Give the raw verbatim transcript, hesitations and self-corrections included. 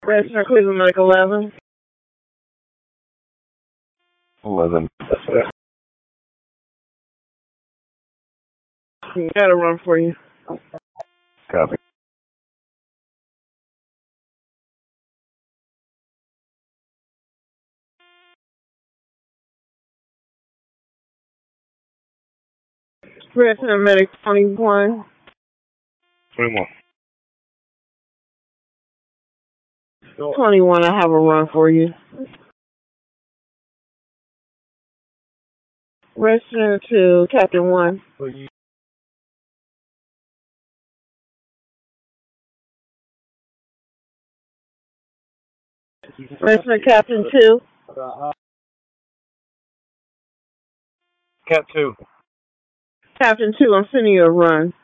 Resident Cleveland, Mike eleven. eleven. Got a run for you. Copy. Resident Medic twenty-one. twenty-one. twenty-one, I have a run for you. Resident to Captain one. Resident Captain two. Cat two. Captain two, I'm sending you a run.